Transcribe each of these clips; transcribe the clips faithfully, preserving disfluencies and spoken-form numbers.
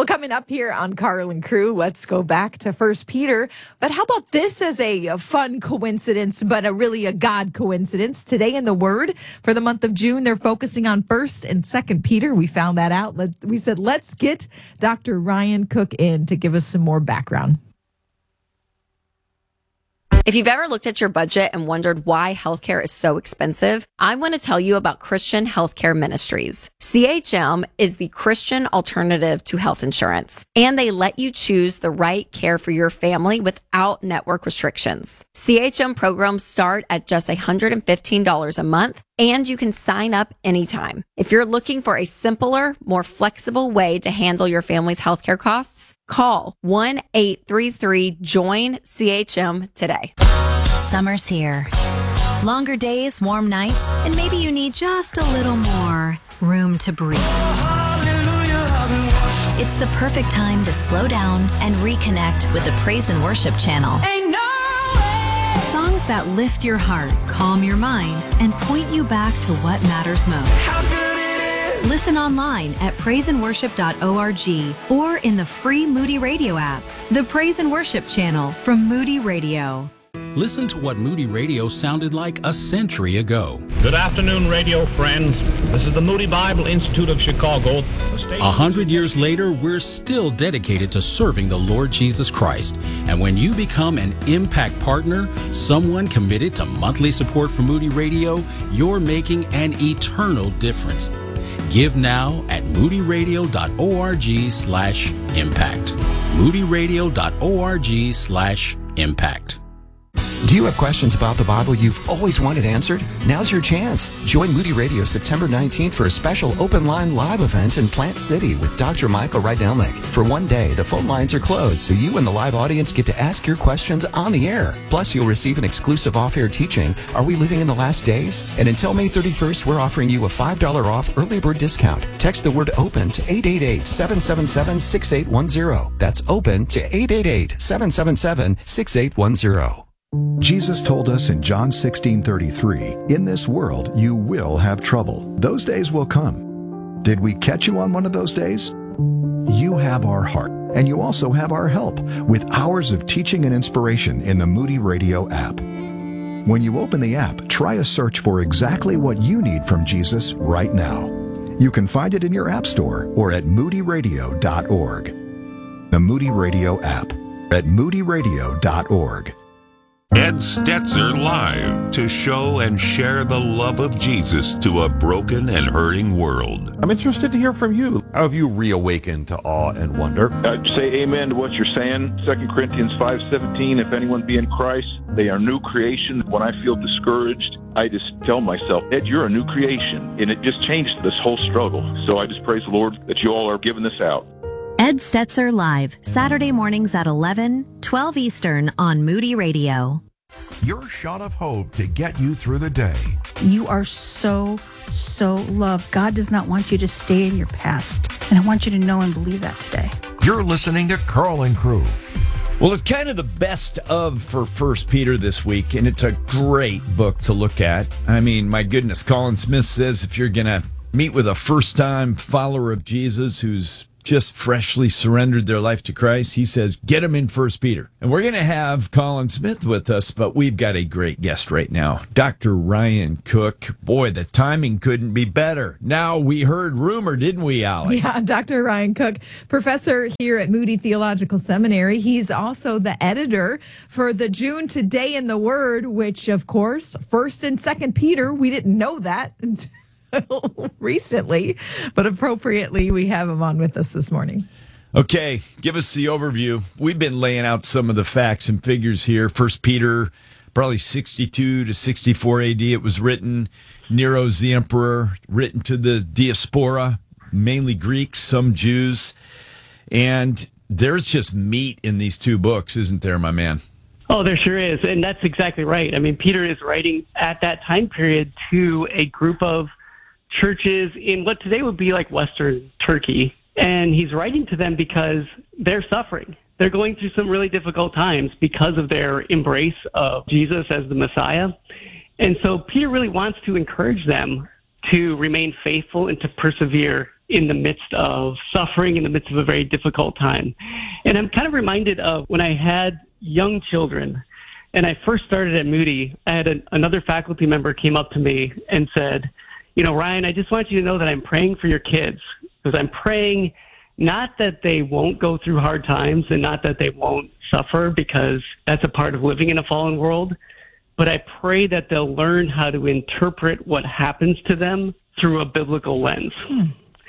Well, coming up here on Carl and Crew, let's go back to First Peter. But how about this as a, a fun coincidence, but a really a God coincidence? Today in the Word for the month of June, they're focusing on First and Second Peter. We found that out. Let, we said, let's get Doctor Ryan Cook in to give us some more background. If you've ever looked at your budget and wondered why healthcare is so expensive, I want to tell you about Christian Healthcare Ministries. C H M is the Christian alternative to health insurance, and they let you choose the right care for your family without network restrictions. C H M programs start at just one hundred fifteen dollars a month, and you can sign up anytime. If you're looking for a simpler, more flexible way to handle your family's healthcare costs, call one eight three three join C H M today. Summer's here. Longer days, warm nights, and maybe you need just a little more room to breathe. It's the perfect time to slow down and reconnect with the Praise and Worship channel. Ain't no way. Songs that lift your heart, calm your mind, and point you back to what matters most. How good it is. Listen online at praise and worship dot org or in the free Moody Radio app. The Praise and Worship channel from Moody Radio. Listen to what Moody Radio sounded like a century ago. Good afternoon, radio friends. This is the Moody Bible Institute of Chicago. A hundred years later, we're still dedicated to serving the Lord Jesus Christ. And when you become an Impact Partner, someone committed to monthly support for Moody Radio, you're making an eternal difference. Give now at moody radio dot org slash impact. moody radio dot org slash impact. Do you have questions about the Bible you've always wanted answered? Now's your chance. Join Moody Radio September nineteenth for a special open line live event in Plant City with Doctor Michael Rydelnik. For one day, the phone lines are closed, so you and the live audience get to ask your questions on the air. Plus, you'll receive an exclusive off-air teaching, Are We Living in the Last Days? And until May thirty-first, we're offering you a five dollars off early bird discount. Text the word OPEN to eight eight eight, seven seven seven, six eight one zero. That's OPEN to eight eight eight, seven seven seven, six eight one zero. Jesus told us in John sixteen thirty-three, in this world you will have trouble. Those days will come. Did we catch you on one of those days? You have our heart, and you also have our help with hours of teaching and inspiration in the Moody Radio app. When you open the app, try a search for exactly what you need from Jesus right now. You can find it in your app store or at moody radio dot org. The Moody Radio app at moody radio dot org. Ed Stetzer Live, to show and share the love of Jesus to a broken and hurting world. I'm interested to hear from you. How have you reawakened to awe and wonder? I'd say amen to what you're saying. Second Corinthians five seventeen, if anyone be in Christ, they are new creation. When I feel discouraged, I just tell myself, Ed, you're a new creation. And it just changed this whole struggle. So I just praise the Lord that you all are giving this out. Ed Stetzer Live, Saturday mornings at eleven, twelve Eastern on Moody Radio. Your shot of hope to get you through the day. You are so, so loved. God does not want you to stay in your past. And I want you to know and believe that today. You're listening to Carl and Crew. Well, it's kind of the best of for First Peter this week, and it's a great book to look at. I mean, my goodness, Colin Smith says if you're going to meet with a first-time follower of Jesus who's just freshly surrendered their life to Christ, he says, get them in First Peter. And we're going to have Colin Smith with us, but we've got a great guest right now, Doctor Ryan Cook. Boy, the timing couldn't be better. Now, we heard rumor, didn't we, Allie? Yeah, Doctor Ryan Cook, professor here at Moody Theological Seminary. He's also the editor for the June Today in the Word, which, of course, First and Second Peter, we didn't know that until recently, but appropriately, we have him on with us this morning. Okay, give us the overview. We've been laying out some of the facts and figures here. First Peter, probably sixty-two to sixty-four A D. It was written. Nero's the emperor, written to the diaspora, mainly Greeks, some Jews. And there's just meat in these two books, isn't there, my man? Oh, there sure is. And that's exactly right. I mean, Peter is writing at that time period to a group of churches in what today would be like Western Turkey. And he's writing to them because they're suffering. They're going through some really difficult times because of their embrace of Jesus as the Messiah. And so Peter really wants to encourage them to remain faithful and to persevere in the midst of suffering, in the midst of a very difficult time. And I'm kind of reminded of when I had young children and I first started at Moody, I had a, another faculty member came up to me and said, you know, Ryan, I just want you to know that I'm praying for your kids, because I'm praying not that they won't go through hard times and not that they won't suffer, because that's a part of living in a fallen world, but I pray that they'll learn how to interpret what happens to them through a biblical lens. Hmm.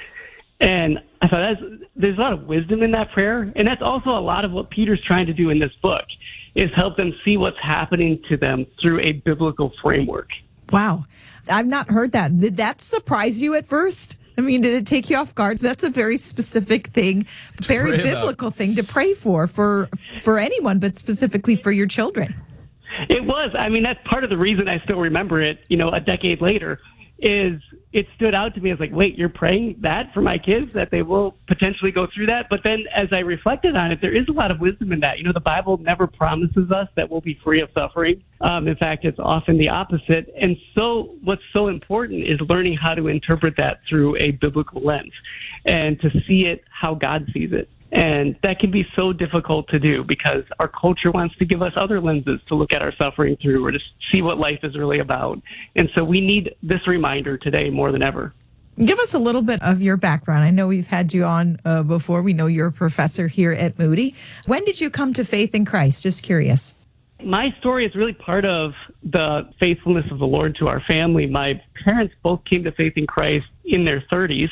And I thought that's, there's a lot of wisdom in that prayer, and that's also a lot of what Peter's trying to do in this book, is help them see what's happening to them through a biblical framework. Wow. I've not heard that. Did that surprise you at first? I mean, did it take you off guard? That's a very specific thing, very biblical about. thing to pray for, for, for anyone, but specifically for your children. It was. I mean, that's part of the reason I still remember it, you know, a decade later, is it stood out to me as like, wait, you're praying that for my kids, that they will potentially go through that? But then as I reflected on it, there is a lot of wisdom in that. You know, the Bible never promises us that we'll be free of suffering. Um, in fact, it's often the opposite. And so what's so important is learning how to interpret that through a biblical lens and to see it how God sees it. And that can be so difficult to do because our culture wants to give us other lenses to look at our suffering through or to see what life is really about. And so we need this reminder today more than ever. Give us a little bit of your background. I know we've had you on uh, before. We know you're a professor here at Moody. When did you come to faith in Christ? Just curious. My story is really part of the faithfulness of the Lord to our family. My parents both came to faith in Christ in their thirties.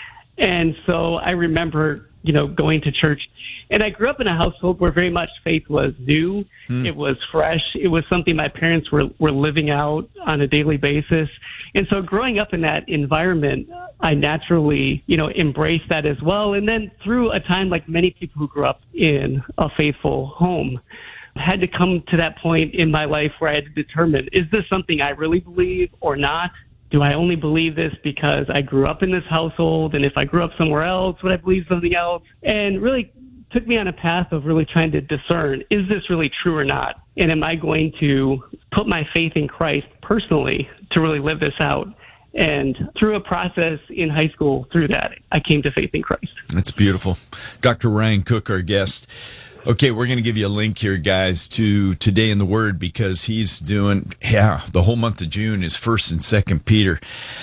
And so I remember, you know, going to church. And I grew up in a household where very much faith was new. Hmm. It was fresh. It was something my parents were, were living out on a daily basis. And so growing up in that environment, I naturally, you know, embraced that as well. And then through a time like many people who grew up in a faithful home, I had to come to that point in my life where I had to determine, is this something I really believe or not? Do I only believe this because I grew up in this household? And if I grew up somewhere else, would I believe something else? And really took me on a path of really trying to discern, is this really true or not? And am I going to put my faith in Christ personally to really live this out? And through a process in high school, through that, I came to faith in Christ. That's beautiful. Doctor Ryan Cook, our guest. Okay, we're going to give you a link here, guys, to Today in the Word, because he's doing, yeah, the whole month of June is First and Second Peter.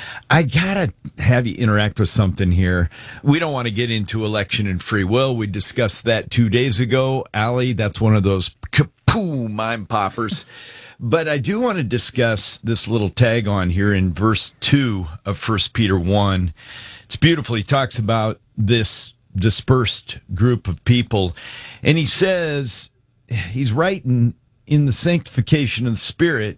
I got to have you interact with something here. We don't want to get into election and free will. We discussed that two days ago. Allie, that's one of those kapoo mind poppers. But I do want to discuss this little tag on here in verse two of First Peter one. It's beautiful. He talks about this dispersed group of people. And he says, he's writing in the sanctification of the Spirit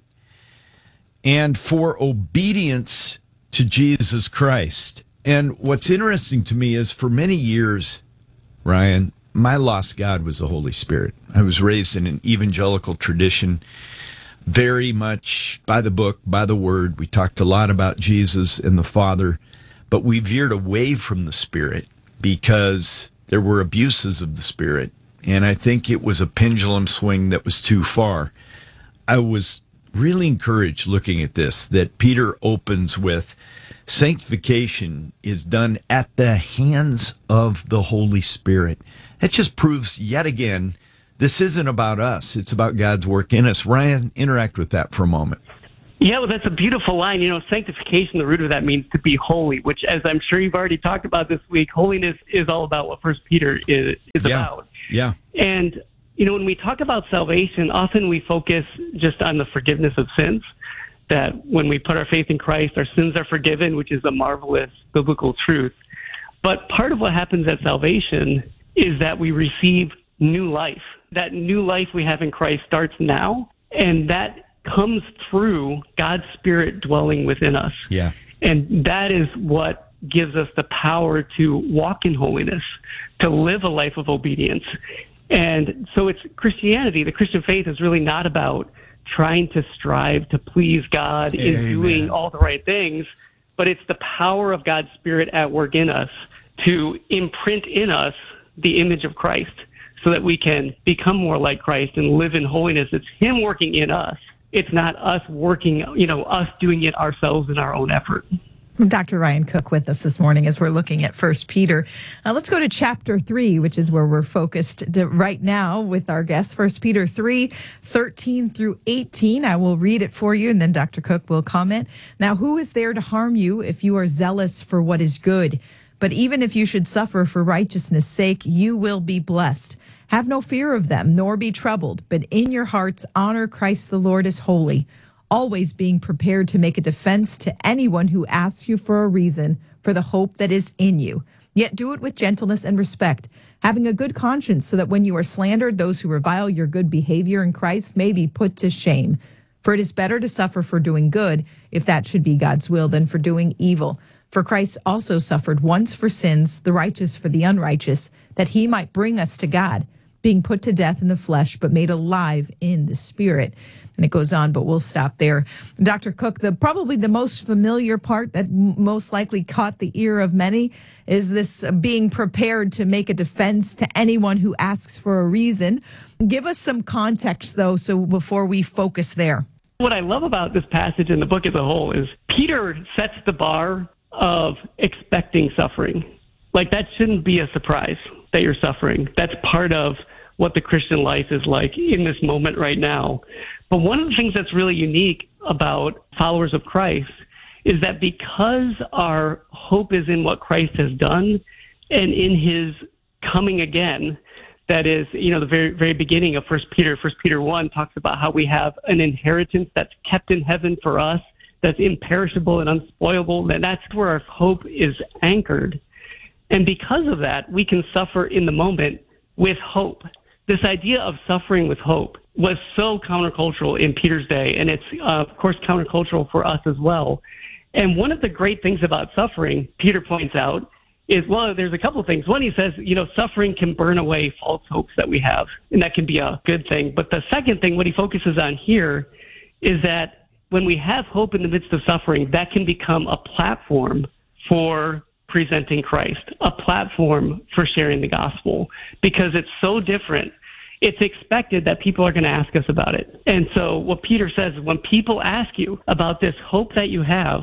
and for obedience to Jesus Christ. And what's interesting to me is for many years, Ryan, my lost God was the Holy Spirit. I was raised in an evangelical tradition, very much by the book, by the word. We talked a lot about Jesus and the Father, but we veered away from the Spirit because there were abuses of the Spirit. And I think it was a pendulum swing that was too far. I was really encouraged looking at this, that Peter opens with sanctification is done at the hands of the Holy Spirit. That just proves yet again, this isn't about us. It's about God's work in us. Ryan, interact with that for a moment. Yeah, well, that's a beautiful line. You know, sanctification, the root of that means to be holy, which, as I'm sure you've already talked about this week, holiness is all about what First Peter is, is yeah. about. Yeah. And, you know, when we talk about salvation, often we focus just on the forgiveness of sins, that when we put our faith in Christ, our sins are forgiven, which is a marvelous biblical truth. But part of what happens at salvation is that we receive new life. That new life we have in Christ starts now, and that comes through God's Spirit dwelling within us. Yeah. And that is what gives us the power to walk in holiness, to live a life of obedience. And so it's Christianity, the Christian faith is really not about trying to strive to please God in Amen. doing all the right things, but it's the power of God's Spirit at work in us to imprint in us the image of Christ so that we can become more like Christ and live in holiness. It's Him working in us. It's not us working, you know, us doing it ourselves in our own effort. Doctor Ryan Cook with us this morning as we're looking at First Peter. Uh, let's go to chapter three, which is where we're focused right now with our guests. First Peter three, thirteen through eighteen. I will read it for you, and then Doctor Cook will comment. Now, who is there to harm you if you are zealous for what is good? But even if you should suffer for righteousness' sake, you will be blessed. Have no fear of them, nor be troubled, but in your hearts honor Christ the Lord as holy, always being prepared to make a defense to anyone who asks you for a reason for the hope that is in you. Yet do it with gentleness and respect, having a good conscience, so that when you are slandered, those who revile your good behavior in Christ may be put to shame. For it is better to suffer for doing good, if that should be God's will, than for doing evil. For Christ also suffered once for sins, the righteous for the unrighteous, that he might bring us to God, being put to death in the flesh, but made alive in the spirit. And it goes on, but we'll stop there. Doctor Cook, the probably the most familiar part that m- most likely caught the ear of many is this uh, being prepared to make a defense to anyone who asks for a reason. Give us some context, though, so before we focus there. What I love about this passage and the book as a whole is Peter sets the bar of expecting suffering. Like, that shouldn't be a surprise that you're suffering. That's part of what the Christian life is like in this moment right now. But one of the things that's really unique about followers of Christ is that because our hope is in what Christ has done and in his coming again, that is, you know, the very, very beginning of First Peter, First Peter one talks about how we have an inheritance that's kept in heaven for us, that's imperishable and unspoilable, and that's where our hope is anchored. And because of that, we can suffer in the moment with hope. This idea of suffering with hope was so countercultural in Peter's day, and it's, uh, of course, countercultural for us as well. And one of the great things about suffering, Peter points out, is, well, there's a couple of things. One, he says, you know, suffering can burn away false hopes that we have, and that can be a good thing. But the second thing, what he focuses on here, is that when we have hope in the midst of suffering, that can become a platform for presenting Christ, a platform for sharing the gospel, because it's so different. It's expected that people are going to ask us about it. And so what Peter says is, when people ask you about this hope that you have,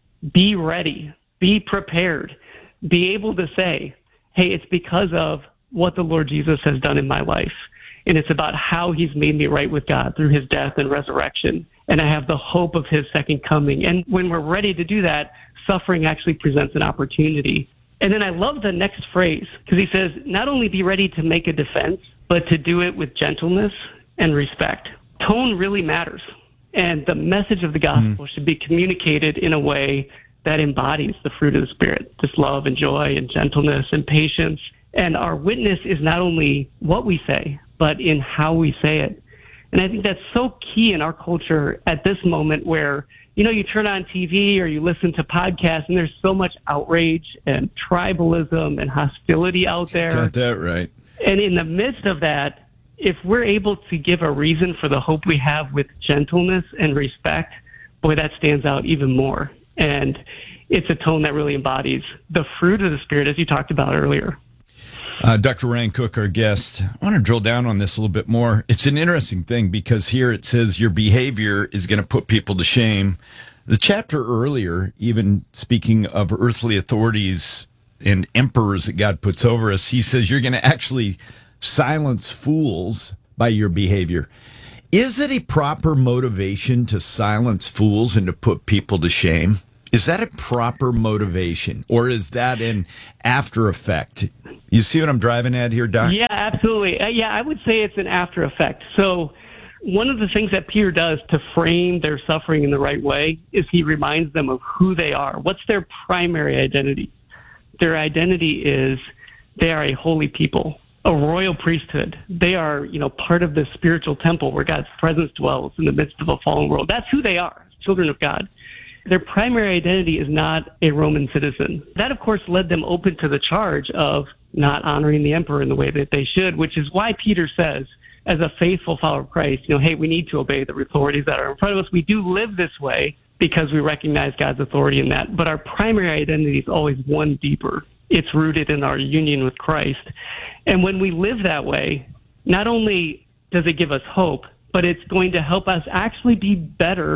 be ready, be prepared, be able to say, hey, it's because of what the Lord Jesus has done in my life. And it's about how he's made me right with God through his death and resurrection. And I have the hope of his second coming. And when we're ready to do that, suffering actually presents an opportunity. And then I love the next phrase, because he says, not only be ready to make a defense, but to do it with gentleness and respect. Tone really matters. And the message of the gospel mm. should be communicated in a way that embodies the fruit of the Spirit, this love and joy and gentleness and patience. And our witness is not only what we say, but in how we say it. And I think that's so key in our culture at this moment where, you know, you turn on T V or you listen to podcasts and there's so much outrage and tribalism and hostility out there. Got that right. And in the midst of that, if we're able to give a reason for the hope we have with gentleness and respect, boy, that stands out even more. And it's a tone that really embodies the fruit of the Spirit, as you talked about earlier. Uh, Doctor Ryan Cook, our guest, I want to drill down on this a little bit more. It's an interesting thing because here it says your behavior is going to put people to shame. The chapter earlier, even speaking of earthly authorities and emperors that God puts over us, he says you're going to actually silence fools by your behavior. Is it a proper motivation to silence fools and to put people to shame? Is that a proper motivation, or is that an after effect? You see what I'm driving at here, Doc? Yeah, absolutely. Uh, yeah, I would say it's an after effect. So one of the things that Peter does to frame their suffering in the right way is he reminds them of who they are. What's their primary identity? Their identity is they are a holy people, a royal priesthood. They are, you know, part of the spiritual temple where God's presence dwells in the midst of a fallen world. That's who they are, children of God. Their primary identity is not a Roman citizen. That, of course, led them open to the charge of not honoring the emperor in the way that they should, which is why Peter says, as a faithful follower of Christ, you know, hey, we need to obey the authorities that are in front of us. We do live this way because we recognize God's authority in that. But our primary identity is always one deeper. It's rooted in our union with Christ. And when we live that way, not only does it give us hope, but it's going to help us actually be better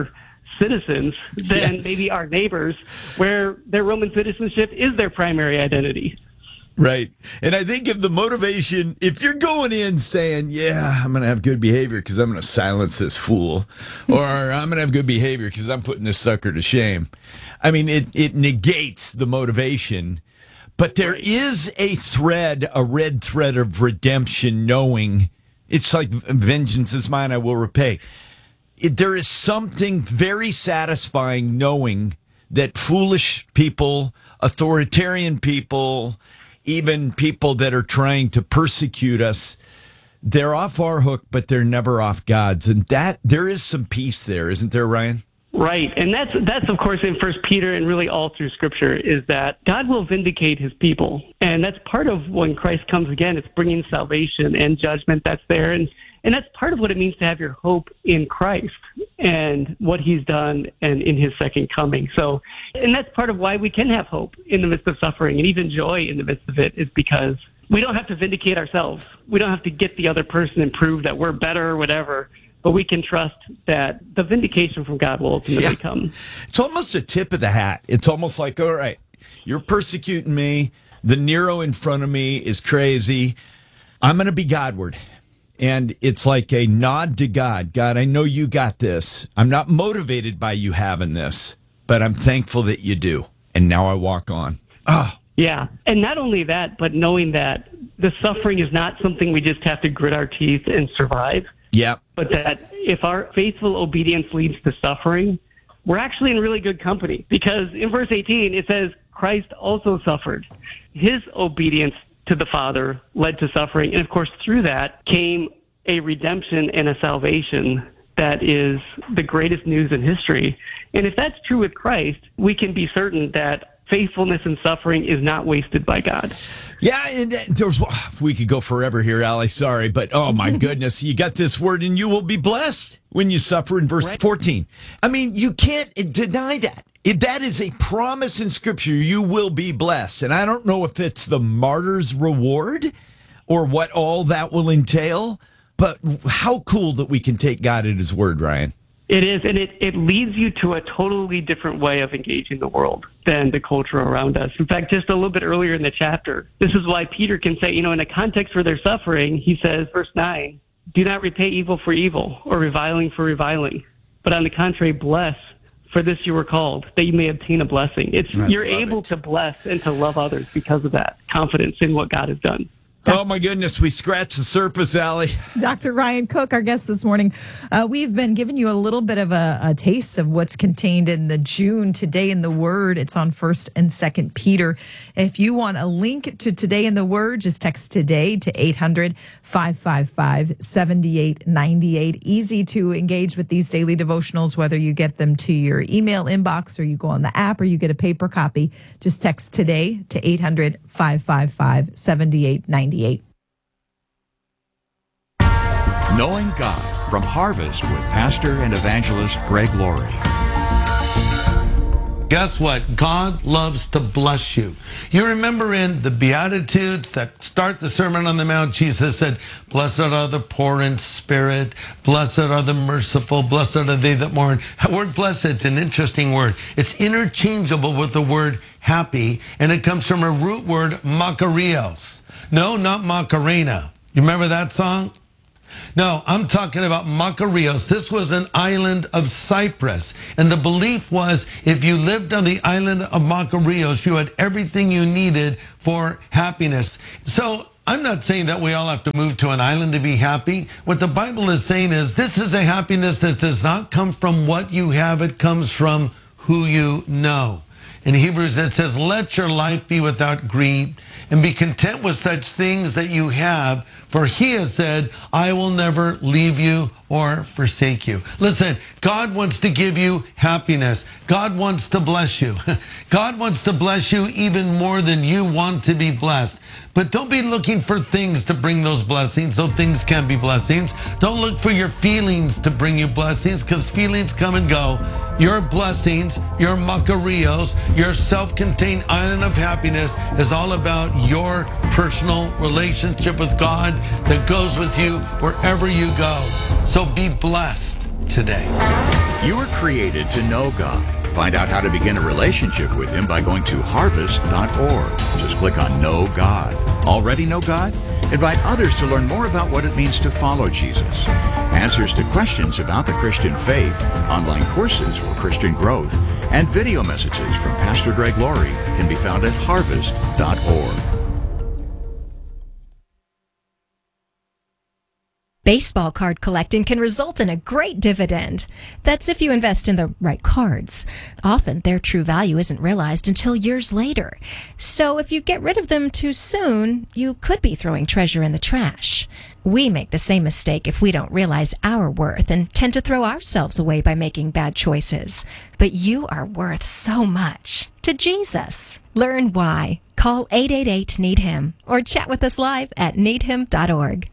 citizens than Yes. maybe our neighbors, where their Roman citizenship is their primary identity. Right. And I think if the motivation, if you're going in saying, yeah, I'm going to have good behavior because I'm going to silence this fool, or I'm going to have good behavior because I'm putting this sucker to shame, I mean, it, it negates the motivation. But there right. is a thread, a red thread of redemption, knowing it's like vengeance is mine, I will repay. It, there is something very satisfying knowing that foolish people, authoritarian people, even people that are trying to persecute us, they're off our hook, but they're never off God's. And that there is some peace there, isn't there, Ryan? Right. And that's, that's of course, in First Peter and really all through Scripture, is that God will vindicate his people. And that's part of when Christ comes again. It's bringing salvation and judgment that's there. And And that's part of what it means to have your hope in Christ and what he's done and in his second coming. So, and that's part of why we can have hope in the midst of suffering and even joy in the midst of it, is because we don't have to vindicate ourselves. We don't have to get the other person and prove that we're better or whatever, but we can trust that the vindication from God will ultimately yeah. come. It's almost a tip of the hat. It's almost like, all right, you're persecuting me. The Nero in front of me is crazy. I'm going to be Godward. And it's like a nod to God. God, I know you got this. I'm not motivated by you having this, but I'm thankful that you do. And now I walk on. Oh. Yeah. And not only that, but knowing that the suffering is not something we just have to grit our teeth and survive. Yeah. But that if our faithful obedience leads to suffering, we're actually in really good company. Because in verse eighteen, it says, Christ also suffered. His obedience to the Father led to suffering. And of course, through that came a redemption and a salvation that is the greatest news in history. And if that's true with Christ, we can be certain that faithfulness and suffering is not wasted by God. Yeah, and there's, we could go forever here, Allie, sorry, but oh my goodness, you got this word, and you will be blessed when you suffer in verse right. fourteen. I mean, you can't deny that. It, that is a promise in Scripture. You will be blessed. And I don't know if it's the martyr's reward or what all that will entail, but how cool that we can take God at his word, Ryan. It is, and it, it leads you to a totally different way of engaging the world than the culture around us. In fact, just a little bit earlier in the chapter, this is why Peter can say, you know, in a context where they're suffering, he says, verse nine, do not repay evil for evil or reviling for reviling, but on the contrary, bless. For this you were called, that you may obtain a blessing. It's I You're able it. to bless and to love others because of that confidence in what God has done. Oh, my goodness. We scratched the surface, Allie. Doctor Ryan Cook, our guest this morning. Uh, we've been giving you a little bit of a, a taste of what's contained in the June Today in the Word. It's on First and Second Peter. If you want a link to Today in the Word, just text today to eight hundred, five five five, seven eight nine eight. Easy to engage with these daily devotionals, whether you get them to your email inbox or you go on the app or you get a paper copy. Just text today to eight hundred, five five five, seven eight nine eight. Knowing God from Harvest with Pastor and Evangelist Greg Laurie. Guess what? God loves to bless you. You remember in the Beatitudes that start the Sermon on the Mount, Jesus said, blessed are the poor in spirit, blessed are the merciful, blessed are they that mourn. The word blessed is an interesting word. It's interchangeable with the word happy, and it comes from a root word, makarios. No, not Macarena. You remember that song? No, I'm talking about Makarios. This was an island of Cyprus. And the belief was if you lived on the island of Makarios, you had everything you needed for happiness. So I'm not saying that we all have to move to an island to be happy. What the Bible is saying is this is a happiness that does not come from what you have. It comes from who you know. In Hebrews, it says, let your life be without greed and be content with such things that you have. For he has said, I will never leave you or forsake you. Listen, God wants to give you happiness. God wants to bless you. God wants to bless you even more than you want to be blessed. But don't be looking for things to bring those blessings, so things can be blessings. Don't look for your feelings to bring you blessings, because feelings come and go. Your blessings, your makarios, your self-contained island of happiness is all about your personal relationship with God that goes with you wherever you go. So be blessed today. You were created to know God. Find out how to begin a relationship with Him by going to harvest dot org. Just click on Know God. Already know God? Invite others to learn more about what it means to follow Jesus. Answers to questions about the Christian faith, online courses for Christian growth, and video messages from Pastor Greg Laurie can be found at harvest dot org. Baseball card collecting can result in a great dividend. That's if you invest in the right cards. Often their true value isn't realized until years later. So if you get rid of them too soon, you could be throwing treasure in the trash. We make the same mistake if we don't realize our worth and tend to throw ourselves away by making bad choices. But you are worth so much to Jesus. Learn why. Call eight eight eight, need him or chat with us live at need him dot org.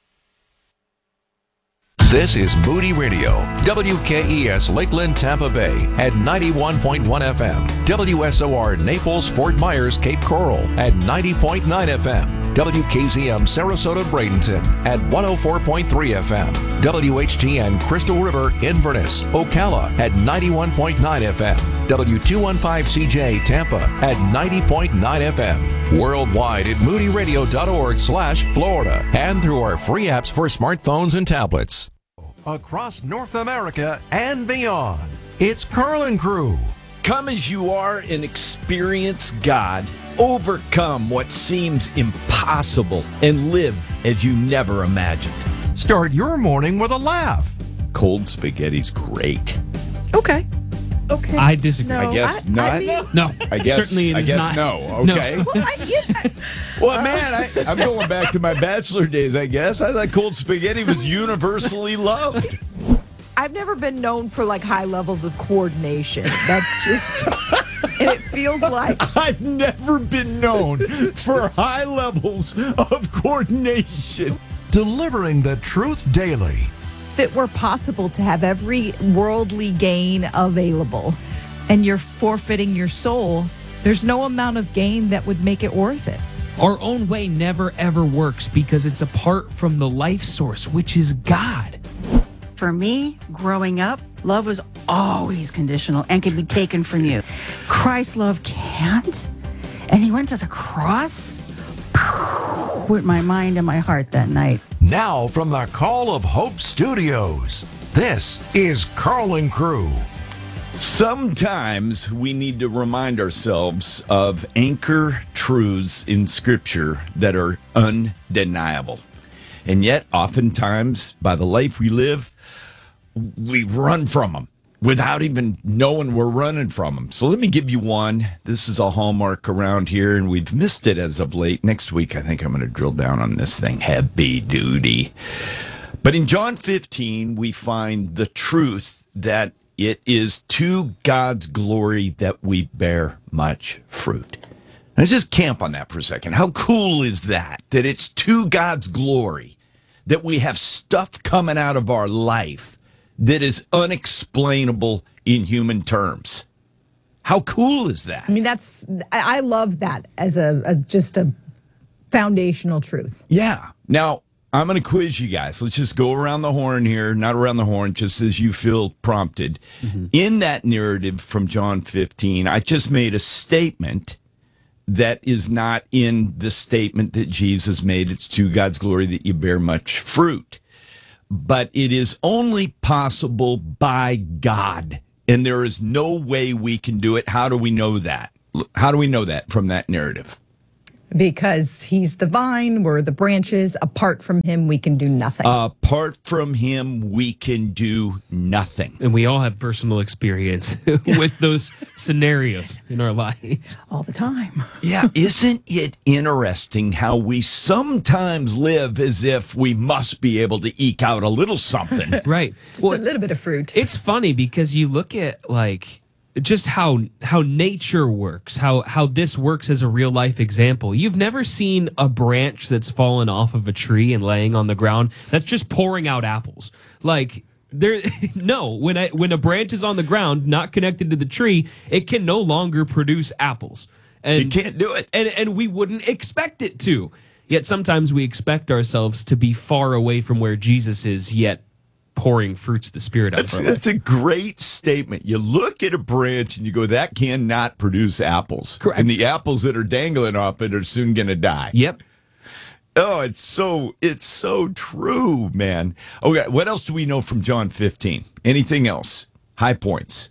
This is Moody Radio, W K E S Lakeland, Tampa Bay at ninety-one point one F M, W S O R Naples, Fort Myers, Cape Coral at ninety point nine F M, W K Z M Sarasota, Bradenton at one oh four point three F M, W H G N Crystal River, Inverness, Ocala at ninety-one point nine F M, W two fifteen C J Tampa at ninety point nine F M, worldwide at moody radio dot org slash Florida, and through our free apps for smartphones and tablets. Across North America and beyond, it's Carl and Crew. Come as you are and experience God. Overcome what seems impossible and live as you never imagined. Start your morning with a laugh. Cold spaghetti's great. Okay. Okay. I disagree. No, I guess I- not. I mean- No, I guess, certainly it I is guess not. no. No. Okay. Well, I, yeah, Well, man, I, I'm going back to my bachelor days, I guess. I thought cold spaghetti was universally loved. I've never been known for like high levels of coordination. That's just, and it feels like I've never been known for high levels of coordination. Delivering the truth daily. if it were possible to have every worldly gain available and you're forfeiting your soul, there's no amount of gain that would make it worth it. Our own way never ever works because it's apart from the life source, which is God. For me, growing up, love was always conditional and could be taken from you. Christ's love can't. And he went to the cross with my mind and my heart that night. Now from the Call of Hope Studios, this is Carl and Crew. Sometimes we need to remind ourselves of anchor truths in Scripture that are undeniable. And yet, oftentimes, by the life we live, we run from them without even knowing we're running from them. So let me give you one. This is a hallmark around here, and we've missed it as of late. Next week, I think I'm going to drill down on this thing heavy duty. But in John fifteen, we find the truth that it is to God's glory that we bear much fruit. Let's just camp on that for a second. How cool is that? That it's to God's glory that we have stuff coming out of our life that is unexplainable in human terms. How cool is that? I mean, that's, I I love that as a as just a foundational truth. Yeah. Now, I'm going to quiz you guys. Let's just go around the horn here, not around the horn, just as you feel prompted. Mm-hmm. In that narrative from John fifteen, I just made a statement that is not in the statement that Jesus made. It's to God's glory that you bear much fruit. But it is only possible by God, and there is no way we can do it. How do we know that? How do we know that from that narrative? Because he's the vine, we're the branches. Apart from him, we can do nothing. Apart from him, we can do nothing. And we all have personal experience with those scenarios in our lives. All the time. Yeah, isn't it interesting how we sometimes live as if we must be able to eke out a little something? Right. Just well, a little bit of fruit. It's funny because you look at like just how how nature works, how how this works as a real life example. You've never seen a branch that's fallen off of a tree and laying on the ground that's just pouring out apples. Like there no, when I when a branch is on the ground not connected to the tree, it can no longer produce apples. And you can't do it. And and we wouldn't expect it to. Yet sometimes we expect ourselves to be far away from where Jesus is, yet pouring fruits of the Spirit out That's, of our life. that's a great statement. You look at a branch and you go, that cannot produce apples. Correct. And the apples that are dangling off it are soon going to die. Yep. Oh, it's so it's so true, man. Okay, what else do we know from John fifteen? Anything else? High points.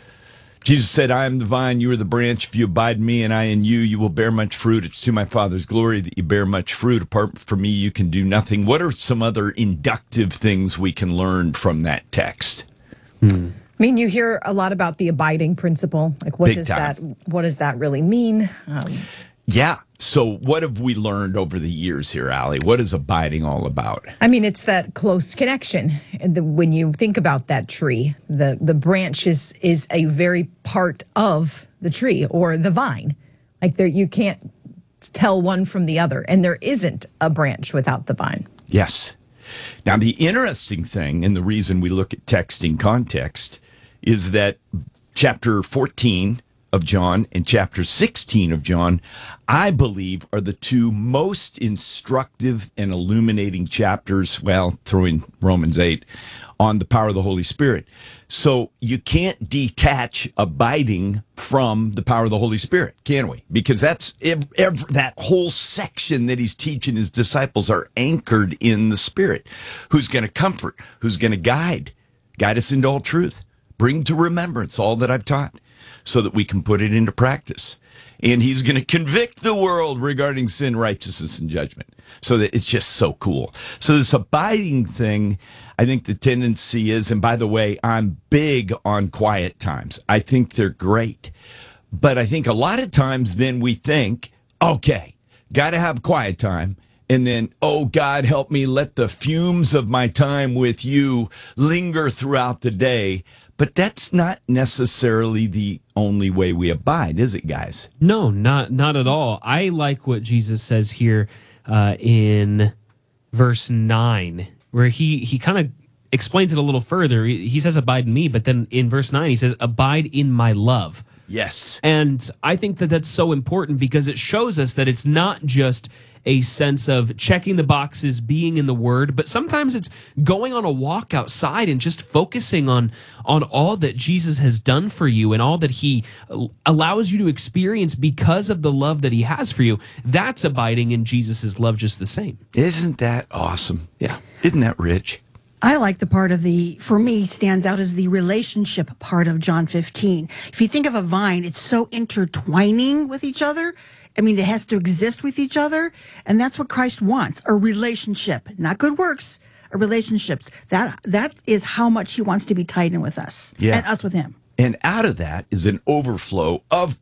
Jesus said, I am the vine, you are the branch. If you abide in me and I in you, you will bear much fruit. It's to my Father's glory that you bear much fruit. Apart from me, you can do nothing. What are some other inductive things we can learn from that text? I mean, you hear a lot about the abiding principle. Like, what Big does time. that what does that really mean? Um, Yeah. So what have we learned over the years here, Allie? What is abiding all about? I mean, it's that close connection. And the, when you think about that tree, the the branch is is a very part of the tree or the vine. Like there, you can't tell one from the other, and there isn't a branch without the vine. Yes. Now, the interesting thing, and the reason we look at text in context, is that chapter fourteen of John and chapter sixteen of John, I believe, are the two most instructive and illuminating chapters, well, throwing Romans eight, on the power of the Holy Spirit. So you can't detach abiding from the power of the Holy Spirit, can we? Because that's ev- ev- that whole section that he's teaching his disciples are anchored in the Spirit, who's going to comfort, who's going to guide, guide us into all truth, bring to remembrance all that I've taught, so that we can put it into practice. And he's going to convict the world regarding sin, righteousness, and judgment. So that it's just so cool. So this abiding thing, I think the tendency is, and by the way, I'm big on quiet times. I think they're great. But I think a lot of times then we think, okay, got to have quiet time. And then, oh, God, help me let the fumes of my time with you linger throughout the day. But that's not necessarily the only way we abide, is it, guys? No, not not at all. I like what Jesus says here uh, in verse nine, where he, he kind of explains it a little further. He, he says, abide in me, but then in verse nine, he says, abide in my love. Yes. And I think that that's so important because it shows us that it's not just a sense of checking the boxes, being in the Word, but sometimes it's going on a walk outside and just focusing on on all that Jesus has done for you and all that he allows you to experience because of the love that he has for you. That's abiding in Jesus's love just the same. Isn't that awesome? Yeah. Isn't that rich? I like the part of the, for me, stands out as the relationship part of John fifteen. If you think of a vine, it's so intertwining with each other. I mean, it has to exist with each other. And that's what Christ wants, a relationship, not good works, a relationships. That That is how much he wants to be tied in with us Yeah. and us with him. And out of that is an overflow of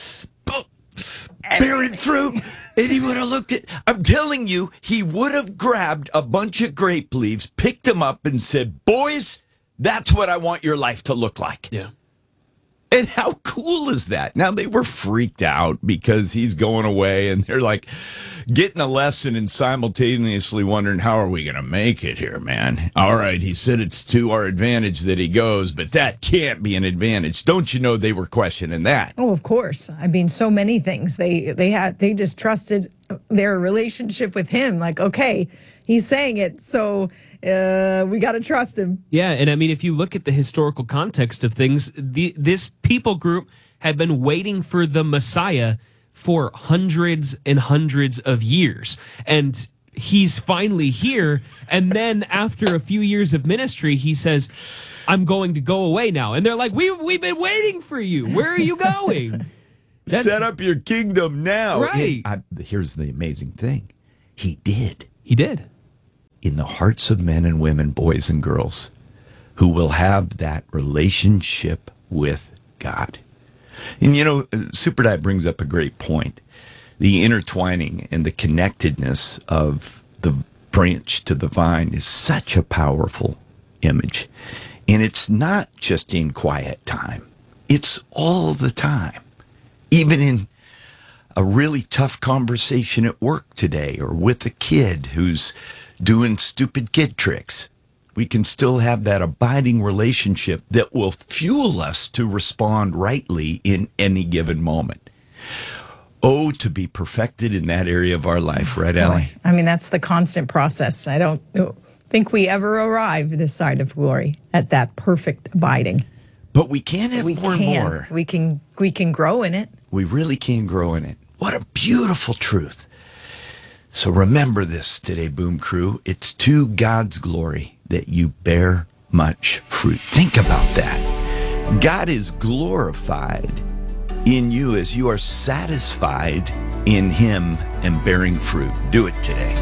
bearing fruit. And he would have looked at, I'm telling you, he would have grabbed a bunch of grape leaves, picked them up, and said, boys, that's what I want your life to look like. Yeah. And how cool is that? Now, they were freaked out because he's going away and they're like getting a lesson and simultaneously wondering, how are we going to make it here, man? All right, he said it's to our advantage that he goes, but that can't be an advantage. Don't you know they were questioning that? Oh, of course. I mean, so many things. They they had they just trusted their relationship with him. Like, okay, he's saying it, so uh, we got to trust him. Yeah, and I mean, if you look at the historical context of things, the, this people group had been waiting for the Messiah for hundreds and hundreds of years. And he's finally here. And then after a few years of ministry, he says, I'm going to go away now. And they're like, we, we've been waiting for you. Where are you going? That's- Set up your kingdom now. Right. And I, here's the amazing thing. He did. He did. In the hearts of men and women, boys and girls, who will have that relationship with God. And, you know, Super Diet brings up a great point. The intertwining and the connectedness of the branch to the vine is such a powerful image. And it's not just in quiet time. It's all the time. Even in a really tough conversation at work today or with a kid who's doing stupid kid tricks, we can still have that abiding relationship that will fuel us to respond rightly in any given moment. Oh, to be perfected in that area of our life, right, Allie? I mean, that's the constant process. I don't, think we ever arrive this side of glory at that perfect abiding. But we can have we more can. and more. We can, we can grow in it. We really can grow in it. What a beautiful truth. So remember this today, Boom Crew. It's to God's glory that you bear much fruit. Think about that. God is glorified in you as you are satisfied in Him and bearing fruit. Do it today.